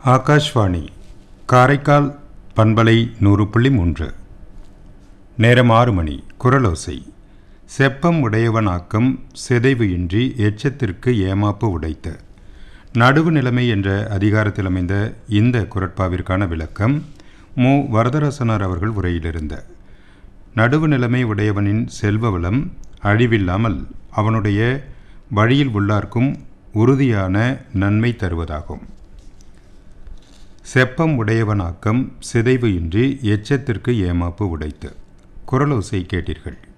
ஆகாஷ்வாணி காரைக்கால் பண்பலை 100.3 நேரம் 6 மணி. குரலோசை. செப்பம் உடையவனாக்கம் சிதைவு இன்றி எச்சத்திற்கு ஏமாப்பு உடைத்த நடுவு நிலைமை என்ற அதிகாரத்தில் அமைந்த இந்த குரட்பாவிற்கான விளக்கம் மு. வரதராசனார் அவர்கள் உரையிலிருந்த நடுவு நிலைமை உடையவனின் செல்வ வளம் அழிவில்லாமல் அவனுடைய வழியில் உள்ளார்க்கும் உறுதியான நன்மை தருவதாகும். செப்பம் உடையவனாக்கம் சிதைவு இன்றி எச்சத்திற்கு ஏமாப்பு உடைத்து. குரலோசை கேட்டீர்கள்.